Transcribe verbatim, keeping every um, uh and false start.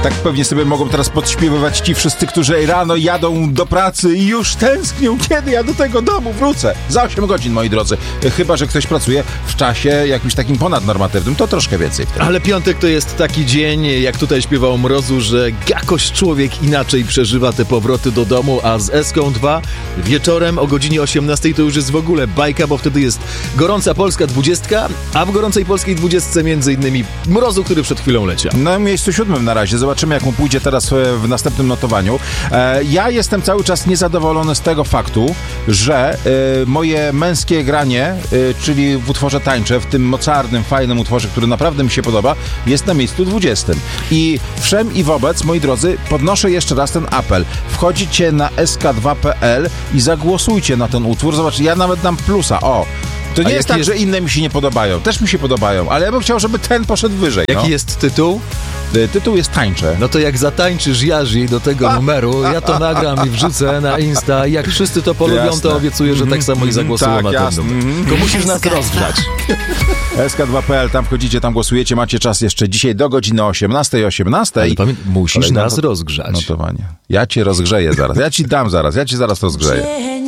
Tak pewnie sobie mogą teraz podśpiewywać ci wszyscy, którzy rano jadą do pracy i już tęsknią, kiedy ja do tego domu wrócę. Za osiem godzin, moi drodzy. Chyba że ktoś pracuje w czasie jakimś takim ponadnormatywnym, to troszkę więcej wtedy. Ale piątek to jest taki dzień, jak tutaj śpiewał Mrozu, że jakoś człowiek inaczej przeżywa te powroty do domu, a z Eską dwa wieczorem o godzinie osiemnastej to już jest w ogóle bajka, bo wtedy jest Gorąca Polska dwudziestka, a w Gorącej Polskiej dwudziestce między innymi Mrozu, który przed chwilą leciał. Na miejscu siódmym na razie. Zobaczymy, jak mu pójdzie teraz w następnym notowaniu. E, ja jestem cały czas niezadowolony z tego faktu, że e, moje męskie granie, e, czyli w utworze Tańczę, w tym mocarnym, fajnym utworze, który naprawdę mi się podoba, jest na miejscu dwudziestym. I wszem i wobec, moi drodzy, podnoszę jeszcze raz ten apel. Wchodzicie na es ka dwa kropka pe el i zagłosujcie na ten utwór. Zobaczcie, ja nawet dam plusa. O! To nie A jest tak, jest... że inne mi się nie podobają. Też mi się podobają, ale ja bym chciał, żeby ten poszedł wyżej. Jaki no. jest tytuł? Tytuł jest Tańczę. No to jak zatańczysz Jazi do tego numeru, ja to nagram i wrzucę na Insta. Jak wszyscy to polubią, Jasne. to obiecuję, że tak samo i zagłosują tak, na jasne. ten numer. Tylko musisz nas rozgrzać. es ka dwa kropka pe el, tam wchodzicie, tam głosujecie, macie czas jeszcze dzisiaj do godziny osiemnastej osiemnastej. Ale pamiętaj, musisz Kolejne nas not- rozgrzać. Notowanie. Ja cię rozgrzeję zaraz. Ja ci dam zaraz. Ja ci zaraz rozgrzeję.